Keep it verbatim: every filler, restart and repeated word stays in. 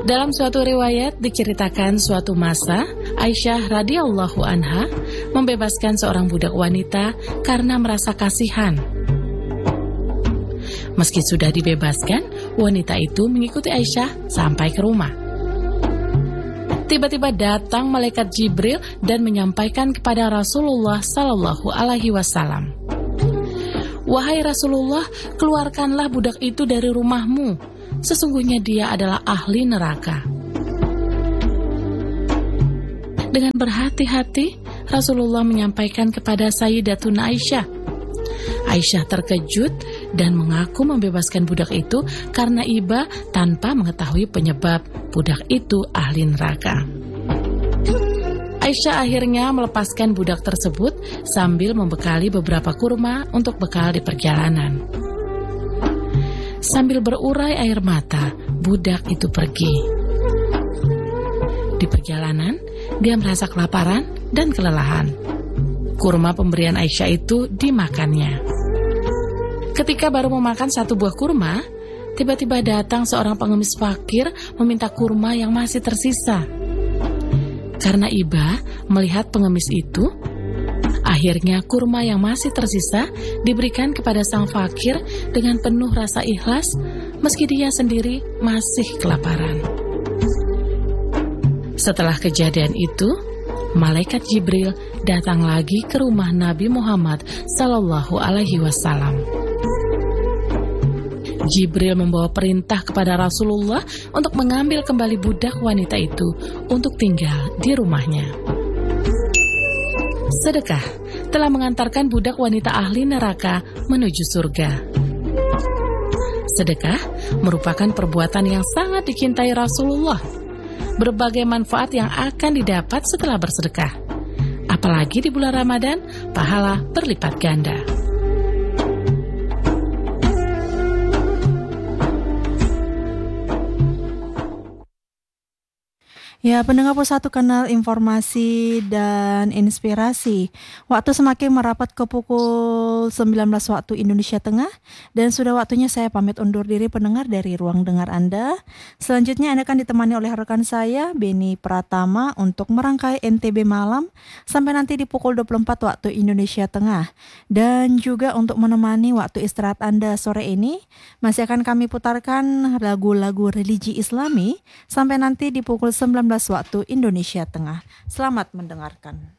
Dalam suatu riwayat diceritakan suatu masa Aisyah radhiyallahu anha membebaskan seorang budak wanita karena merasa kasihan. Meski sudah dibebaskan, wanita itu mengikuti Aisyah sampai ke rumah. Tiba-tiba datang malaikat Jibril dan menyampaikan kepada Rasulullah sallallahu alaihi wasallam, "Wahai Rasulullah, keluarkanlah budak itu dari rumahmu. Sesungguhnya dia adalah ahli neraka." Dengan berhati-hati, Rasulullah menyampaikan kepada Sayyidatuna Aisyah. Aisyah terkejut dan mengaku membebaskan budak itu karena iba tanpa mengetahui penyebab budak itu ahli neraka. Aisyah akhirnya melepaskan budak tersebut sambil membekali beberapa kurma untuk bekal di perjalanan. Sambil berurai air mata, budak itu pergi. Di perjalanan, dia merasa kelaparan dan kelelahan. Kurma pemberian Aisyah itu dimakannya. Ketika baru memakan satu buah kurma, tiba-tiba datang seorang pengemis fakir meminta kurma yang masih tersisa. Karena iba melihat pengemis itu, akhirnya kurma yang masih tersisa diberikan kepada sang fakir dengan penuh rasa ikhlas, meski dia sendiri masih kelaparan. Setelah kejadian itu, malaikat Jibril datang lagi ke rumah Nabi Muhammad sallallahu alaihi wasallam. Jibril membawa perintah kepada Rasulullah untuk mengambil kembali budak wanita itu untuk tinggal di rumahnya. Sedekah telah mengantarkan budak wanita ahli neraka menuju surga. Sedekah merupakan perbuatan yang sangat dicintai Rasulullah. Berbagai manfaat yang akan didapat setelah bersedekah. Apalagi di bulan Ramadan, pahala berlipat ganda. Ya, pendengar satu kanal informasi dan inspirasi. Waktu semakin merapat ke pukul sembilan belas waktu Indonesia Tengah, dan sudah waktunya saya pamit undur diri pendengar dari ruang dengar Anda. Selanjutnya Anda akan ditemani oleh rekan saya, Beni Pratama, untuk merangkai N T B Malam sampai nanti di pukul dua puluh empat waktu Indonesia Tengah. Dan juga untuk menemani waktu istirahat Anda sore ini, masih akan kami putarkan lagu-lagu religi Islami sampai nanti di pukul sembilan belas waktu Indonesia Tengah. Selamat mendengarkan.